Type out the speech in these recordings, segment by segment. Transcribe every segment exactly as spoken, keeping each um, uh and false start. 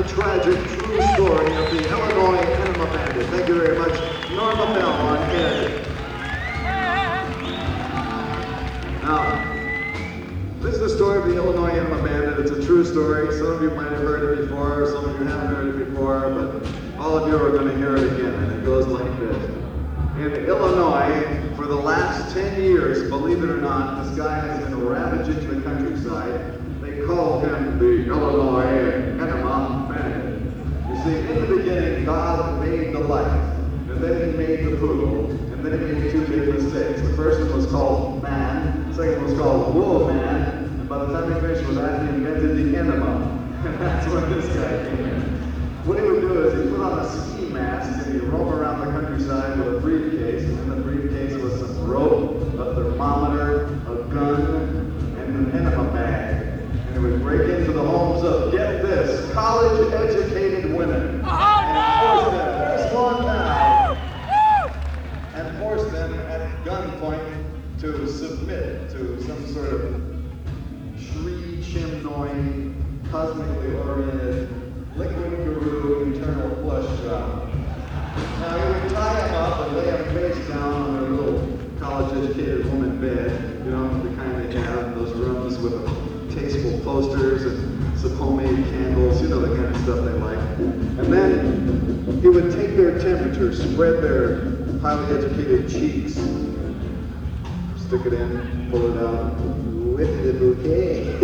the tragic true story of the Illinois Enema Bandit. Thank you very much, Norma Bell on Ed. Now, this is the story of the Illinois Enema Bandit. It's a true story. Some of you might have heard it before, some of you haven't heard it before, but all of you are going to hear it again, and it goes like this. In Illinois, for the last ten years, believe it or not, this guy has been ravaging the countryside. They call him the Illinois Enema Bandit. You see, in the beginning, God made the light, and then he made the poodle, and then he made two big mistakes. The first one was called man, the second one was called woman, and by the time he finished with that, he invented the enema. And that's when this guy came in. What he would do is he'd put on a ski mask and he'd roam around the countryside with a briefcase, and in the briefcase was some rope, a thermometer, a gun, and an enema bag. And he would break into the homes of, get this, college-educated women. Oh, and force them, there's one now, and force them at gunpoint to submit to some sort of Sri Chimnoy, cosmically oriented, liquid guru, eternal flush job. Now he would tie him up and lay him face down on their little college-educated woman bed, you know, the kind they have in those rooms with tasteful posters and some homemade candles, you know, the kind of stuff they like. And then he would take their temperature, spread their highly educated cheeks, stick it in, pull it out, with the bouquet.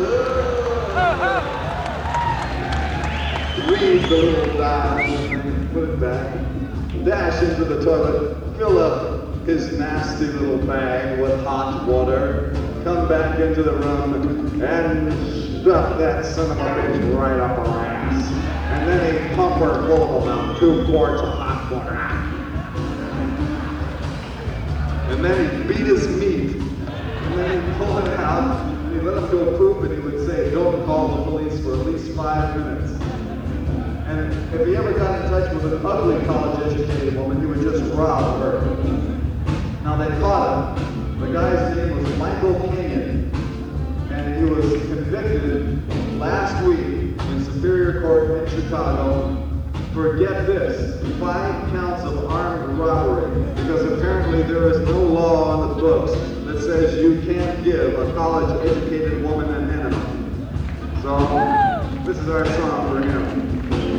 Read the little dial, put it back, dash into the toilet, fill up his nasty little bag with hot water, come back into the room, and stuff that son of a bitch right up her ass. And then he'd pump her full of about two quarts of hot water. And then he'd beat his meat, and then he'd pull it out, and he'd let him go poop, and he would say, don't call the police for at least five minutes. And if he ever got in touch with an ugly college-educated woman, he would just rob her. Now they caught him. The guy's name was Michael Kenyon, and he was convicted last week in Superior Court in Chicago for, get this, five counts of armed robbery, because apparently there is no law on the books that says you can't give a college-educated woman an enema. So this is our song for him.